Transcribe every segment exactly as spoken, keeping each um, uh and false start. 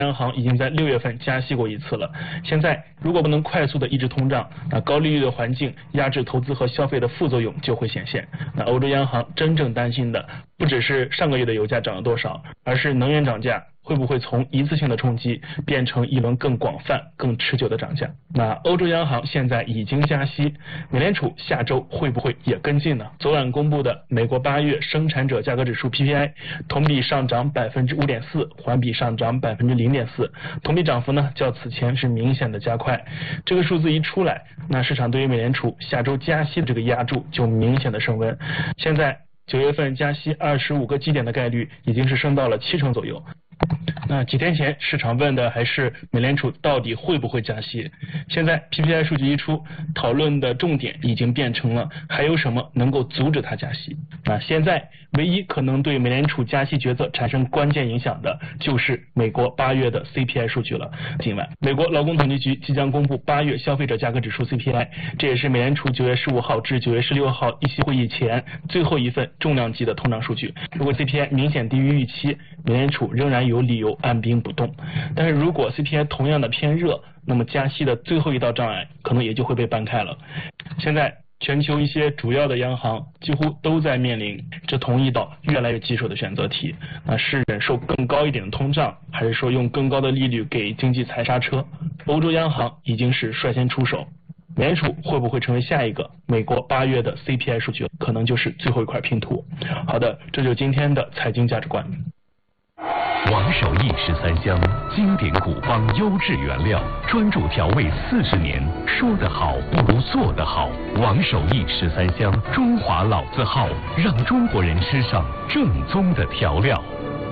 央行已经在六月份加息过一次了。现在如果不能快速的抑制通胀，那高利率的环境压制投资和消费的副作用就会显现。那欧洲央行真正担心的不只是上个月的油价涨了多少，而是能源涨价会不会从一次性的冲击变成一轮更广泛、更持久的涨价？那欧洲央行现在已经加息，美联储下周会不会也跟进呢？昨晚公布的美国八月生产者价格指数 P P I 同比上涨百分之五点四，环比上涨百分之零点四，同比涨幅呢较此前是明显的加快。这个数字一出来，那市场对于美联储下周加息的这个压注就明显的升温。现在九月份加息二十五个基点的概率已经是升到了七成左右。那几天前市场问的还是美联储到底会不会加息，现在 P P I 数据一出，讨论的重点已经变成了还有什么能够阻止它加息。那现在唯一可能对美联储加息决策产生关键影响的就是美国八月的 C P I 数据了。今晚美国劳工统计局即将公布八月消费者价格指数 C P I， 这也是美联储九月十五号至九月十六号议息会议前最后一份重量级的通胀数据。如果 C P I 明显低于预期，美联储仍然有理由按兵不动，但是如果 C P I 同样的偏热，那么加息的最后一道障碍可能也就会被搬开了。现在全球一些主要的央行几乎都在面临这同一道越来越棘手的选择题，那是忍受更高一点的通胀，还是说用更高的利率给经济踩刹车？欧洲央行已经是率先出手，美联储会不会成为下一个？美国八月的 C P I 数据可能就是最后一块拼图。好的，这就是今天的财经价值观。 王守义十三香，经典古方优质原料，专注调味四十年，说得好不如做得好。王守义十三香，中华老字号，让中国人吃上正宗的调料。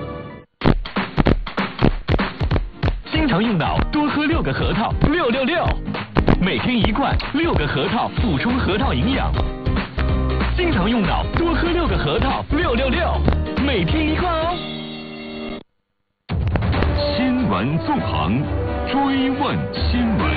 经常用脑，多喝六个核桃，六六六，每天一罐，六个核桃补充核桃营养。经常用脑，多喝六个核桃，六六六，每天一罐哦。新闻纵横，追问新闻。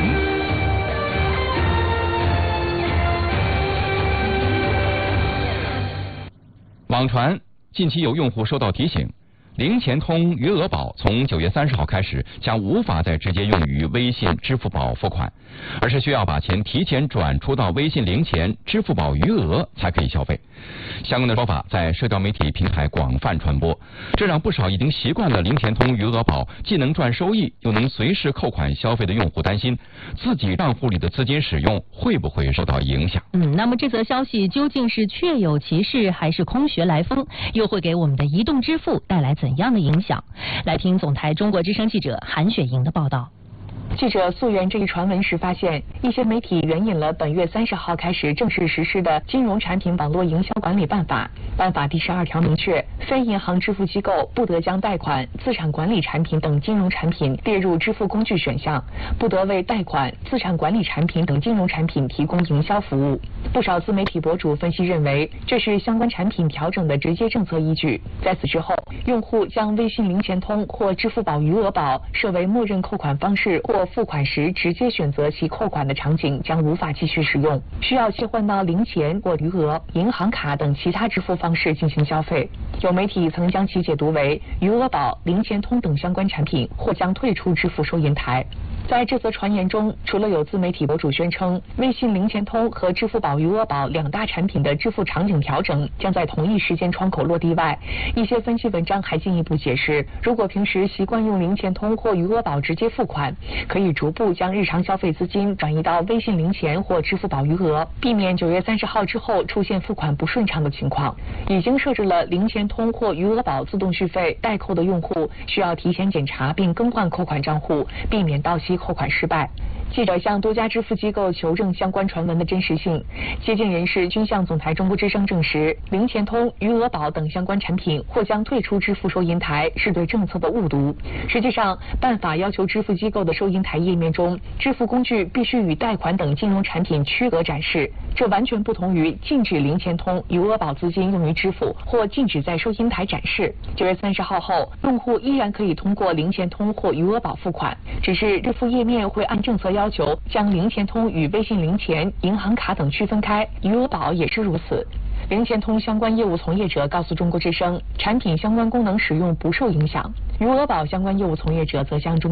网传近期有用户收到提醒，零钱通余额宝从九月三十号开始将无法再直接用于微信、支付宝付款，而是需要把钱提前转出到微信零钱、支付宝余额才可以消费。相关的说法在社交媒体平台广泛传播，这让不少已经习惯了零钱通余额宝既能赚收益又能随时扣款消费的用户担心自己账户里的资金使用会不会受到影响。 嗯，那么这则消息究竟是确有其事还是空穴来风，又会给我们的移动支付带来怎样的影响？来听总台中国之声记者韩雪莹的报道。 记者溯源这一传闻时发现，一些媒体援引了本月三十号开始正式实施的《金融产品网络营销管理办法》。办法第十二条明确，非银行支付机构不得将贷款、资产管理产品等金融产品列入支付工具选项，不得为贷款、资产管理产品等金融产品提供营销服务。不少自媒体博主分析认为，这是相关产品调整的直接政策依据。在此之后，用户将微信零钱通或支付宝余额宝设为默认扣款方式或付款时直接选择其扣款的场景将无法继续使用，需要切换到零钱或余额、银行卡等其他支付方式进行消费。有媒体曾将其解读为余额宝、零钱通等相关产品或将退出支付收银台。在这则传言中，除了有自媒体博主宣称微信零钱通和支付宝余额宝两大产品的支付场景调整将在同一时间窗口落地外，一些分析文章还进一步解释，如果平时习惯用零钱通或余额宝直接付款，可以逐步将日常消费资金转移到微信零钱或支付宝余额，避免九月三十号之后出现付款不顺畅的情况。已经设置了零钱通或余额宝自动续费代扣的用户，需要提前检查并更换扣款账户，避免到期扣款失败。记者向多家支付机构求证相关传闻的真实性，接近人士均向总台中国之声证实，零钱通、余额宝等相关产品或将退出支付收银台是对政策的误读。实际上，办法要求支付机构的收银台页面中，支付工具必须与贷款等金融产品区隔展示，这完全不同于禁止零钱通、余额宝资金用于支付或禁止在收银台展示。九月三十号后，用户依然可以通过零钱通或余额宝付款，只是支付页面会按政策要求将零钱通与微信零钱、银行卡等区分开，余额宝也是如此。 零钱通相关业务从业者告诉中国之声，产品相关功能使用不受影响。余额宝相关业务从业者则向中